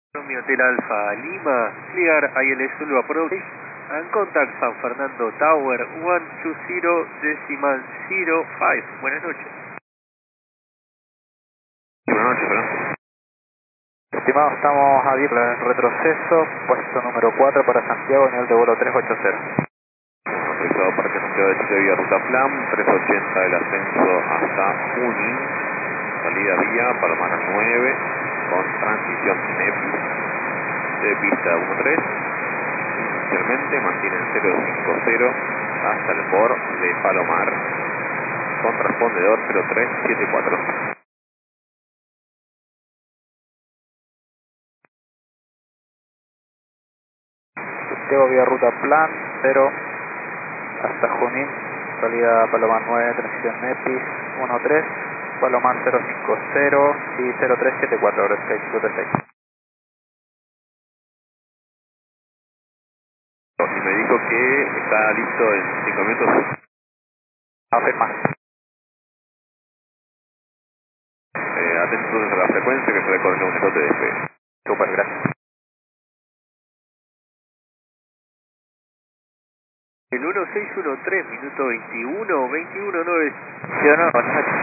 Romeo Hotel Alfa Lima, clear ILS Zulu approach and contact San Fernando Tower 120.05. Buenas noches. Buenas noches, Fernando. Estimado, estamos a 10 en retroceso, puesto número 4 para Santiago, nivel de vuelo 380. Autorizado Parque Santiago de Chile vía ruta PLAN, 380 el ascenso hasta Junín, salida vía Palomar 9, con transición NEPI de pista 13. Inicialmente mantienen 050 hasta el port de Palomar, con transpondedor 0374. Santiago vía ruta plan 0 hasta Junín, salida Palomar 9, transición NEPI 13, Palomar 050 y 0374, ahora Sky 56. Y me dijo que está listo en 5 minutos. Afirma. Atentos a la frecuencia que se le corre un slot de despegue. Super, gracias. El 1613, minuto 21:9. Sí o no, buenas noches.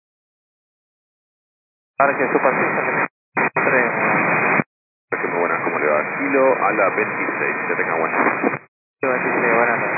Parque Superficie 3. Muy buenas, ¿cómo le va? Kilo a la 26, que tenga buenas. 26, buenas noches.